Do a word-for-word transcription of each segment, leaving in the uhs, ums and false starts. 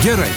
gerai.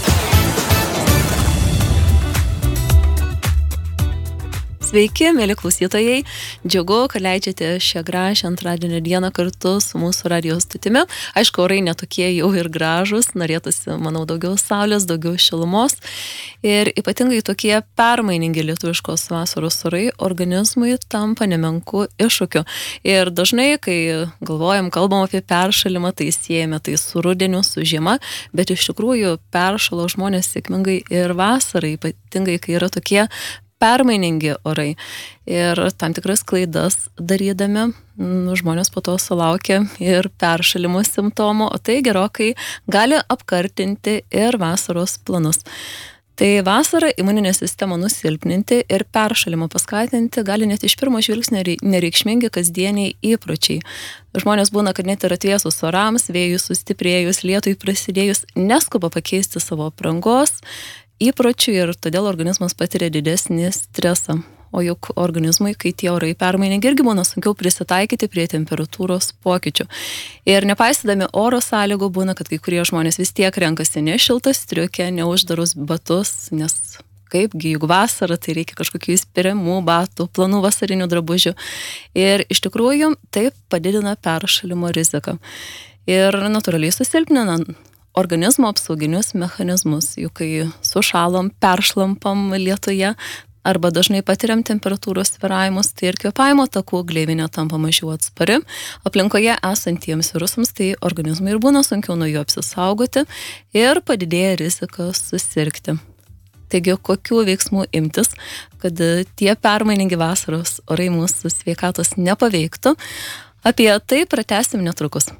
Sveiki, mėly klausytojai. Džiugu, kad leidžiate šią gražią antradienio dieną kartu su mūsų radijo stotimi. Aišku, orai netokie jau ir gražus, norėtųsi, manau, daugiau saulės, daugiau šilumos. Ir ypatingai tokie permainingi lietuviškos vasaros orai organizmui tampa nemenku iššūkiu. Ir dažnai, kai galvojam, kalbam apie peršalimą, tai siejame tai su rudeniu, su žiema, bet iš tikrųjų peršalo žmonės sėkmingai ir vasarai, ypatingai, kai yra tokie permainingi orai ir tam tikras klaidas darydami, žmonės po to sulaukia ir peršalimo simptomų, o tai gerokai gali apkartinti ir vasaros planus. Tai vasarą imuninę sistemą nusilpninti ir peršalimą paskatinti gali net iš pirmo žvilgsnio nereikšmingi kasdieniai įpročiai. Žmonės būna, kad net ir atvėsus orams, vėjui sustiprėjus, lietui prasidėjus, neskuba pakeisti savo aprangos, įpročių ir todėl organizmas patiria didesnį stresą. O juk organizmui, kai tie orai permainingi, irgi būna sunkiau prisitaikyti prie temperatūros pokyčių. Ir nepaisydami oro sąlygų būna, kad kai kurie žmonės vis tiek renkasi ne šiltą striukę, ne uždarus batus, nes kaipgi, juk vasara, tai reikia kažkokių įspiriamų batų, planų vasarinių drabužių. Ir iš tikrųjų taip padidina peršalimo riziką. Ir natūraliai susilpnina organizmo apsauginius mechanizmus, juk kai sušalom, peršlampam lietuje arba dažnai patiriam temperatūros svyravimus, tai ir kvėpavimo takų gleivinė tampa mažiau atspari. Aplinkoje esantiems virusams tai organizmui ir būna sunkiau nuo jų apsisaugoti ir padidėja rizika susirgti. Taigi, kokių veiksmų imtis, kad tie permainingi vasaros orai mūsų sveikatos nepaveiktų, apie tai pratęsim netrukus.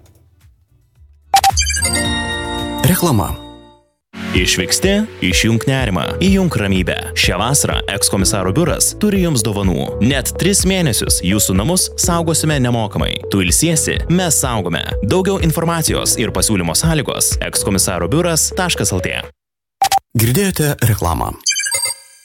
Reklama. Išvyksti, išjunk nerimą, įjunk ramybę. Šią vasarą ekskomisaro biuras turi jums dovanų. Net tris mėnesius jūsų namus saugosime nemokamai. Tu ilsiesi, mes saugome. Daugiau informacijos ir pasiūlymo sąlygos ekskomisaro biuras taškas lt. Girdėjote reklamą.